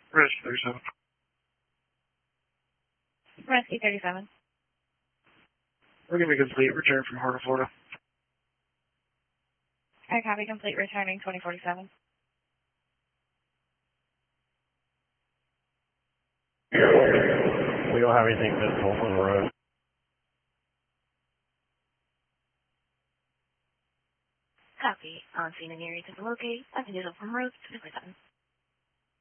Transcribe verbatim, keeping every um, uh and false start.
Rescue thirty-seven. Rescue thirty-seven. We're going to be complete. Return from Heart of Florida. I copy complete. Returning twenty forty-seven. We don't have anything visible on the road. Copy. On scene and area to locate. I've been from road to forty-seven.